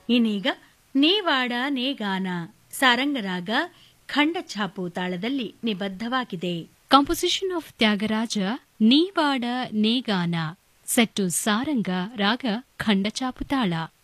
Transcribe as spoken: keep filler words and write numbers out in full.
ಇನ್ನೀಗ ನೀವಾಡ ನೇಗಾನ ಸಾರಂಗರಾಗ ಖಂಡ ಛಾಪು ತಾಳದಲ್ಲಿ ನಿಬದ್ಧವಾಗಿದೆ. ಕಾಂಪೋಸಿಷನ್ ಆಫ್ ತ್ಯಾಗರಾಜ, ನೀವಾಡ ನೇಗಾನ, ಸೆಟ್ಟು ಸಾರಂಗ ರಾಗ ಖಂಡ ಛಾಪು ತಾಳ.